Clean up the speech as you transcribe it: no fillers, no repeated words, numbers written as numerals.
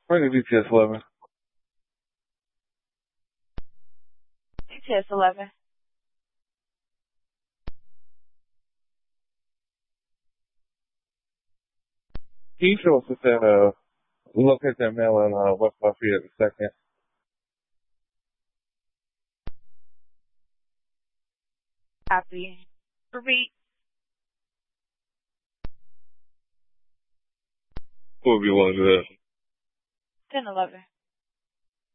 Bring the DTS 11. DTS 11. Can you show us that, locate that mail in, West Lafayette in a second? Copy. Repeat. What would be one of the 1011.